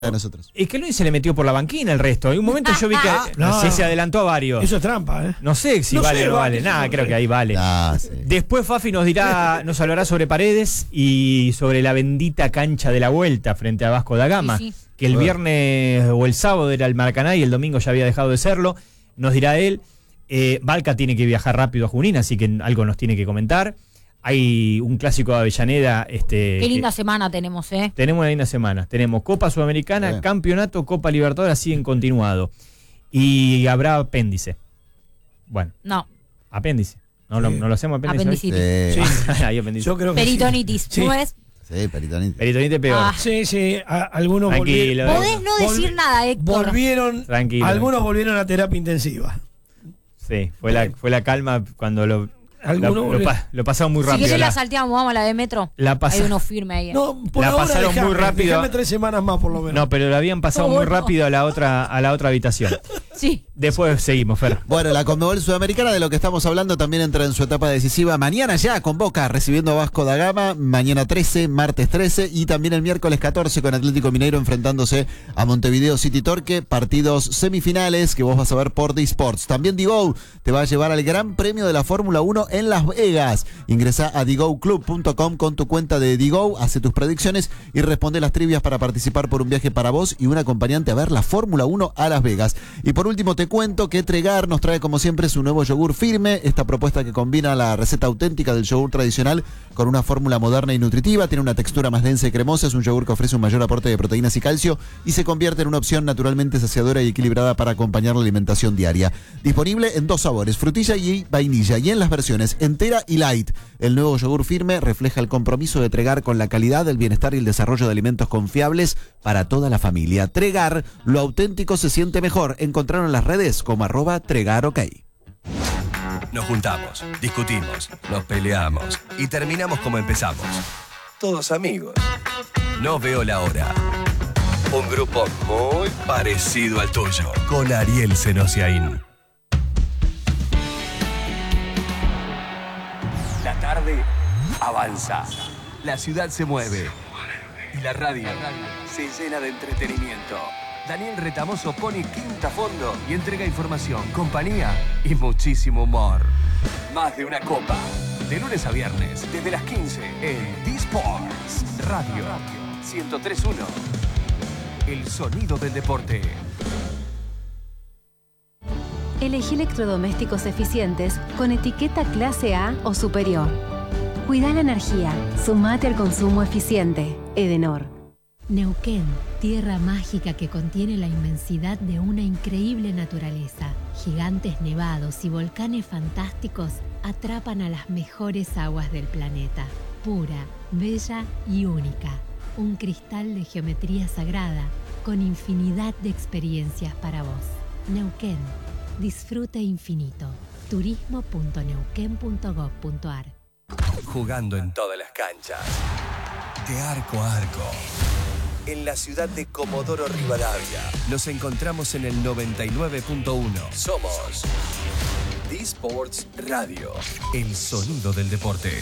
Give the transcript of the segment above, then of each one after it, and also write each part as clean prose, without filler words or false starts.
a nosotros. Es que Luis se le metió por la banquina el resto. En un momento yo vi que se adelantó a varios. Eso es trampa, ¿eh? No sé si vale o no vale. Nada, creo que ahí vale. Sí. Después Fafi nos hablará sobre Paredes y sobre la bendita cancha de la Vuelta frente a Vasco da Gama. Sí. Que el viernes o el sábado era el Maracaná y el domingo ya había dejado de serlo. Nos dirá él. Valca tiene que viajar rápido a Junín, así que algo nos tiene que comentar. Hay un clásico de Avellaneda. Qué linda semana tenemos, ¿eh? Tenemos una linda semana. Tenemos Copa Sudamericana, Campeonato, Copa Libertadores, así en continuado. Y habrá apéndice. Bueno. No. Apéndice. ¿No lo hacemos apéndice? Apendicitis. Sí. Hay apéndice. Yo creo que peritonitis. sí. ¿Cómo es? Sí, peritonitis. Peritonitis peor. Sí. Algunos Tranquilo. Podés no decir nada, Héctor. Tranquilo. Algunos volvieron a terapia intensiva. Sí, fue la calma cuando lo pasaron muy Si rápido. querés la salteamos, vamos a la de Metro. Hay uno firme ahí. No, por la ahora pasaron muy rápido. Déjame 3 semanas más por lo menos. No, pero la habían pasado muy rápido a la otra habitación. Sí. Después seguimos, Fer. Bueno, la Conmebol Sudamericana, de lo que estamos hablando, también entra en su etapa decisiva. Mañana ya con Boca recibiendo a Vasco da Gama. Mañana 13, martes 13 y también el miércoles 14 con Atlético Mineiro enfrentándose a Montevideo City Torque. Partidos semifinales que vos vas a ver por D-Sports. También Digo te va a llevar al Gran Premio de la Fórmula 1 en Las Vegas. Ingresá a digoclub.com con tu cuenta de Digo, hace tus predicciones y responde las trivias para participar por un viaje para vos y un acompañante a ver la Fórmula 1 a Las Vegas. Y por último te cuento que Tregar nos trae como siempre su nuevo yogur firme, esta propuesta que combina la receta auténtica del yogur tradicional con una fórmula moderna y nutritiva, tiene una textura más densa y cremosa, es un yogur que ofrece un mayor aporte de proteínas y calcio y se convierte en una opción naturalmente saciadora y equilibrada para acompañar la alimentación diaria. Disponible en 2 sabores, frutilla y vainilla, y en las versiones entera y light. El nuevo yogur firme refleja el compromiso de Tregar con la calidad, el bienestar y el desarrollo de alimentos confiables para toda la familia. Tregar, lo auténtico se siente mejor. Encontraron en las redes como @TregarOK. Nos juntamos, discutimos, nos peleamos y terminamos como empezamos. Todos amigos. No veo la hora. Un grupo muy parecido al tuyo, con Ariel Senosiaín. La tarde avanza. La ciudad se mueve. Y la radio se llena de entretenimiento. Daniel Retamoso pone quinta fondo y entrega información, compañía y muchísimo humor. Más de una copa. De lunes a viernes, desde las 15 en D-Sports Radio 103.1. El sonido del deporte. Elegí electrodomésticos eficientes con etiqueta clase A o superior. Cuida la energía. Sumate al consumo eficiente. Edenor. Neuquén, tierra mágica que contiene la inmensidad de una increíble naturaleza. Gigantes nevados y volcanes fantásticos atrapan a las mejores aguas del planeta. Pura, bella y única. Un cristal de geometría sagrada con infinidad de experiencias para vos. Neuquén. Disfrute infinito. turismo.neuquén.gov.ar. Jugando en todas las canchas. De arco a arco. En la ciudad de Comodoro Rivadavia. Nos encontramos en el 99.1. Somos D-Sports Radio. El sonido del deporte.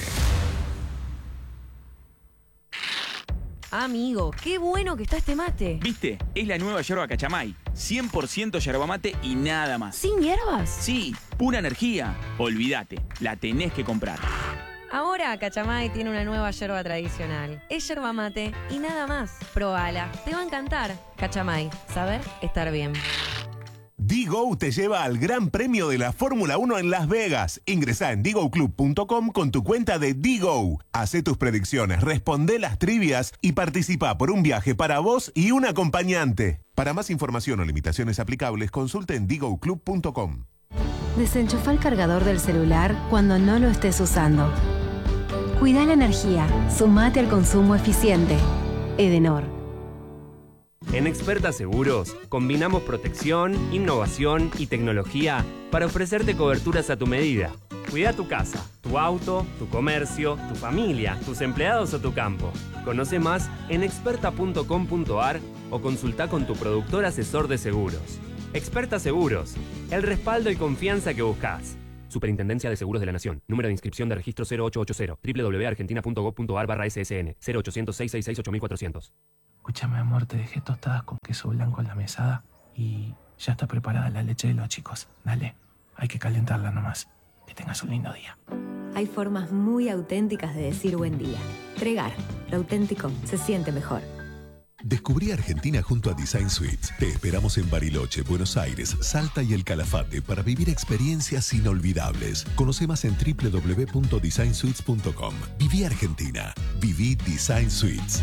Amigo, qué bueno que está este mate. ¿Viste? Es la nueva yerba Cachamay. 100% yerba mate y nada más. ¿Sin hierbas? Sí, pura energía. Olvídate, la tenés que comprar. Ahora Cachamay tiene una nueva yerba tradicional. Es yerba mate y nada más. Probala, te va a encantar. Cachamay, saber estar bien. Digo te lleva al Gran Premio de la Fórmula 1 en Las Vegas. Ingresá en digoclub.com con tu cuenta de Digo. Hacé tus predicciones, responde las trivias y participa por un viaje para vos y un acompañante. Para más información o limitaciones aplicables, consulte en digoclub.com. Desenchufa el cargador del celular cuando no lo estés usando. Cuida la energía. Sumate al consumo eficiente. Edenor. En Experta Seguros, combinamos protección, innovación y tecnología para ofrecerte coberturas a tu medida. Cuida tu casa, tu auto, tu comercio, tu familia, tus empleados o tu campo. Conoce más en experta.com.ar o consulta con tu productor asesor de seguros. Experta Seguros, el respaldo y confianza que buscas. Superintendencia de Seguros de la Nación. Número de inscripción de registro 0880. www.argentina.gov.ar/ssn. 0800 666 8400. Escúchame, amor, te dejé tostadas con queso blanco en la mesada y ya está preparada la leche de los chicos. Dale, hay que calentarla nomás. Que tengas un lindo día. Hay formas muy auténticas de decir buen día. Pregar, lo auténtico se siente mejor. Descubrí Argentina junto a Design Suites. Te esperamos en Bariloche, Buenos Aires, Salta y El Calafate para vivir experiencias inolvidables. Conoce más en www.designsuites.com. Viví Argentina. Viví Design Suites.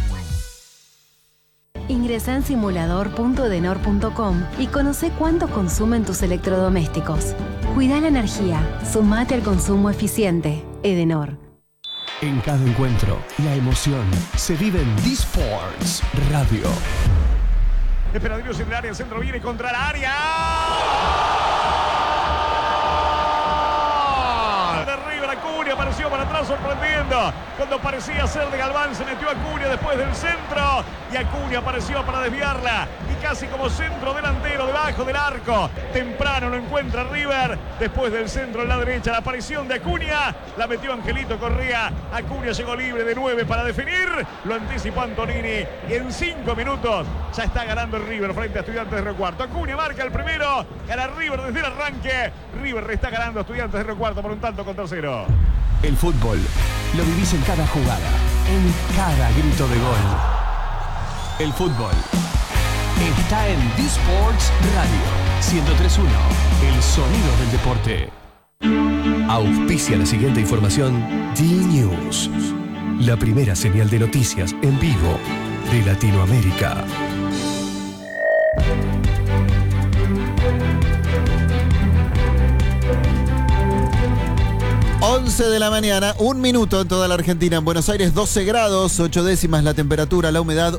Ingresa en simulador.edenor.com y conoce cuánto consumen tus electrodomésticos. Cuida la energía. Sumate al consumo eficiente. Edenor. En cada encuentro, la emoción se vive en D-Sports Radio. Esperadillos en el área, el centro viene contra la área. De River, Acuña apareció para atrás sorprendiendo. Cuando parecía ser de Galván, se metió Acuña después del centro. Y Acuña apareció para desviarla. Y casi como centro delantero debajo del arco. Temprano lo encuentra River. Después del centro en la derecha, la aparición de Acuña. La metió Angelito Correa. Acuña llegó libre de 9 para definir. Lo anticipó Antonini. Y en 5 minutos ya está ganando el River frente a Estudiantes de Río Cuarto. Acuña marca el primero. Gana River desde el arranque. River está ganando a Estudiantes de Río Cuarto por un tanto contra 0. El fútbol lo vivís en cada jugada, en cada grito de gol. El fútbol está en D-Sports Radio 103.1, el sonido del deporte. Auspicia la siguiente información D-News, la primera señal de noticias en vivo de Latinoamérica. 11 de la mañana, 1 minuto en toda la Argentina. En Buenos Aires 12 grados, 8 décimas la temperatura, la humedad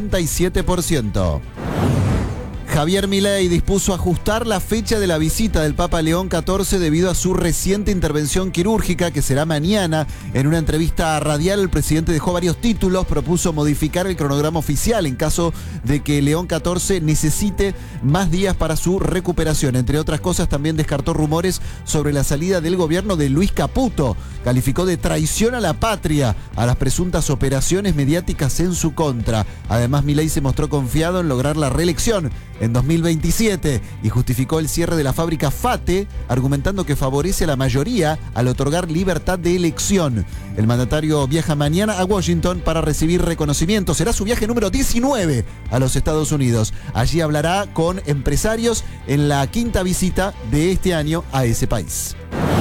87%. Javier Milei dispuso ajustar la fecha de la visita del Papa León XIV debido a su reciente intervención quirúrgica, que será mañana. En una entrevista radial, el presidente dejó varios títulos, propuso modificar el cronograma oficial en caso de que León XIV necesite más días para su recuperación. Entre otras cosas, también descartó rumores sobre la salida del gobierno de Luis Caputo. Calificó de traición a la patria a las presuntas operaciones mediáticas en su contra. Además, Milei se mostró confiado en lograr la reelección en 2027 y justificó el cierre de la fábrica FATE, argumentando que favorece a la mayoría al otorgar libertad de elección. El mandatario viaja mañana a Washington para recibir reconocimiento. Será su viaje número 19 a los Estados Unidos. Allí hablará con empresarios en la 5ª visita de este año a ese país.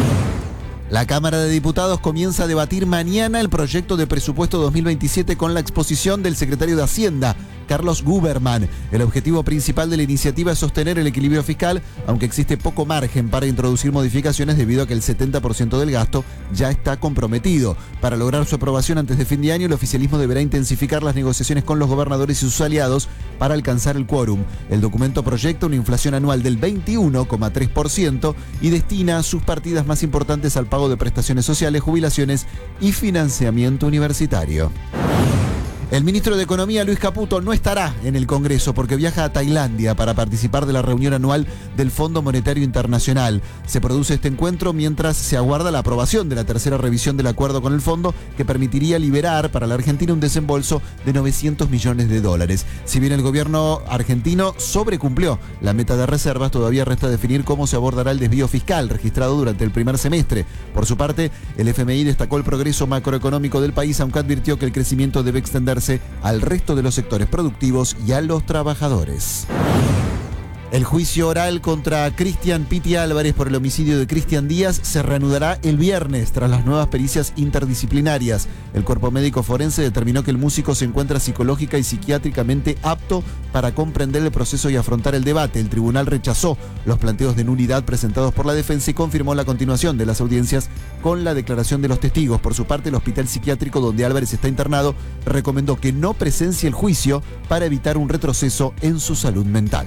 La Cámara de Diputados comienza a debatir mañana el proyecto de presupuesto 2027 con la exposición del secretario de Hacienda, Carlos Guberman. El objetivo principal de la iniciativa es sostener el equilibrio fiscal, aunque existe poco margen para introducir modificaciones debido a que el 70% del gasto ya está comprometido. Para lograr su aprobación antes de fin de año, el oficialismo deberá intensificar las negociaciones con los gobernadores y sus aliados para alcanzar el quórum. El documento proyecta una inflación anual del 21,3% y destina sus partidas más importantes al pago de prestaciones sociales, jubilaciones y financiamiento universitario. El ministro de Economía, Luis Caputo, no estará en el Congreso porque viaja a Tailandia para participar de la reunión anual del Fondo Monetario Internacional. Se produce este encuentro mientras se aguarda la aprobación de la tercera revisión del acuerdo con el fondo, que permitiría liberar para la Argentina un desembolso de $900 millones. Si bien el gobierno argentino sobrecumplió la meta de reservas, todavía resta definir cómo se abordará el desvío fiscal registrado durante el primer semestre. Por su parte, el FMI destacó el progreso macroeconómico del país, aunque advirtió que el crecimiento debe extenderse al resto de los sectores productivos y a los trabajadores. El juicio oral contra Cristian Piti Álvarez por el homicidio de Cristian Díaz se reanudará el viernes tras las nuevas pericias interdisciplinarias. El cuerpo médico forense determinó que el músico se encuentra psicológica y psiquiátricamente apto para comprender el proceso y afrontar el debate. El tribunal rechazó los planteos de nulidad presentados por la defensa y confirmó la continuación de las audiencias con la declaración de los testigos. Por su parte, el hospital psiquiátrico donde Álvarez está internado recomendó que no presencie el juicio para evitar un retroceso en su salud mental.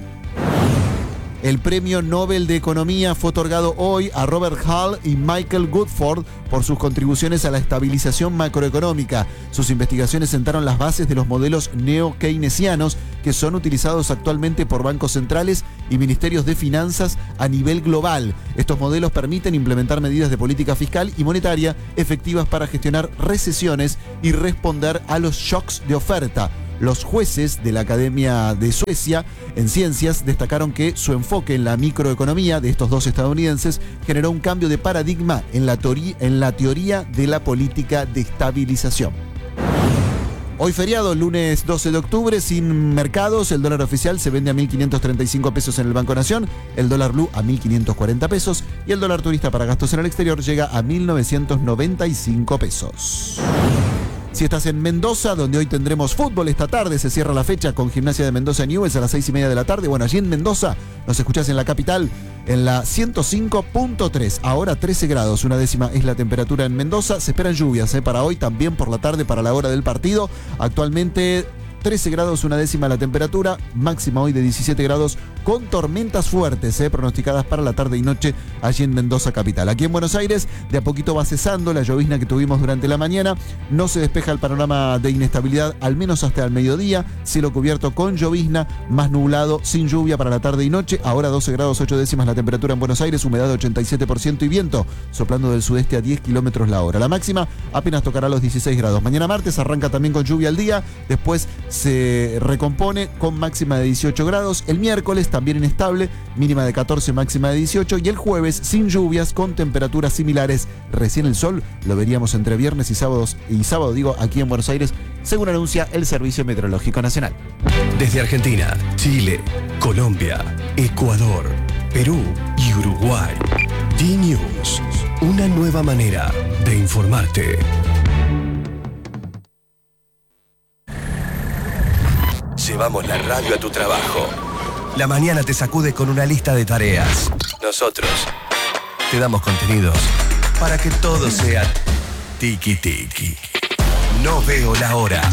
El Premio Nobel de Economía fue otorgado hoy a Robert Hall y Michael Woodford por sus contribuciones a la estabilización macroeconómica. Sus investigaciones sentaron las bases de los modelos neo-keynesianos que son utilizados actualmente por bancos centrales y ministerios de finanzas a nivel global. Estos modelos permiten implementar medidas de política fiscal y monetaria efectivas para gestionar recesiones y responder a los shocks de oferta. Los jueces de la Academia de Suecia en Ciencias destacaron que su enfoque en la microeconomía de estos dos estadounidenses generó un cambio de paradigma en la teoría de la política de estabilización. Hoy feriado, lunes 12 de octubre, sin mercados, el dólar oficial se vende a 1.535 pesos en el Banco Nación, el dólar blue a 1.540 pesos y el dólar turista para gastos en el exterior llega a 1.995 pesos. Si estás en Mendoza, donde hoy tendremos fútbol esta tarde, se cierra la fecha con Gimnasia de Mendoza Newell's a las 6:30 de la tarde. Bueno, allí en Mendoza nos escuchás en la capital en la 105.3, ahora 13 grados, 1/10 es la temperatura en Mendoza. Se esperan lluvias para hoy, también por la tarde para la hora del partido. Actualmente 13 grados, 1/10 la temperatura, máxima hoy de 17 grados, con tormentas fuertes pronosticadas para la tarde y noche allí en Mendoza capital. Aquí en Buenos Aires, de a poquito va cesando la llovizna que tuvimos durante la mañana, no se despeja el panorama de inestabilidad, al menos hasta el mediodía, cielo cubierto con llovizna, más nublado, sin lluvia para la tarde y noche, ahora 12 grados, 8/10 la temperatura en Buenos Aires, humedad de 87% y viento soplando del sudeste a 10 kilómetros la hora. La máxima apenas tocará los 16 grados. Mañana martes arranca también con lluvia al día, después se recompone con máxima de 18 grados. El miércoles también inestable, mínima de 14, máxima de 18. Y el jueves sin lluvias con temperaturas similares. Recién el sol lo veríamos entre viernes y sábado, aquí en Buenos Aires, según anuncia el Servicio Meteorológico Nacional. Desde Argentina, Chile, Colombia, Ecuador, Perú y Uruguay. D-News, una nueva manera de informarte. Llevamos la radio a tu trabajo. La mañana te sacude con una lista de tareas. Nosotros te damos contenidos para que todo sea tiki-tiki. No veo la hora.